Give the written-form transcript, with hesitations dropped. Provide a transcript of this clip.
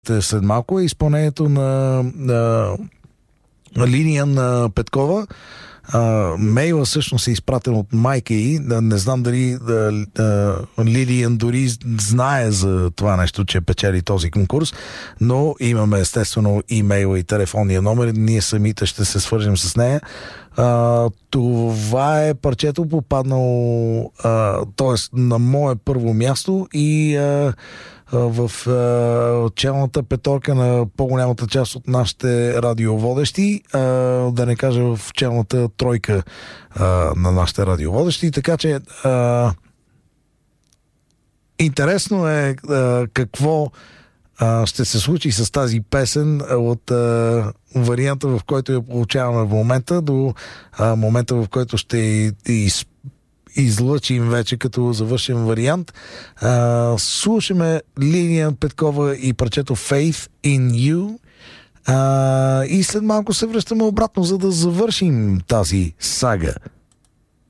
след малко е изпълнението на Лилиян Петкова. Мейла всъщност е изпратен от майка й. Не знам дали Лилиян дори знае за това нещо, че печели този конкурс, но имаме естествено имейла и телефонния номер. Ние самите ще се свържем с нея. Това е парчето попаднало т.е. на мое първо място и в челната петорка на по-голямата част от нашите радиоводещи, да не кажа в челната тройка на нашите радиоводещи, така че интересно е какво ще се случи с тази песен от варианта, в който я получаваме в момента, до момента, в който ще излъчим вече като завършен вариант. Слушаме Лилиян Петкова и парчето Faith in You. И след малко се връщаме обратно, за да завършим тази сага.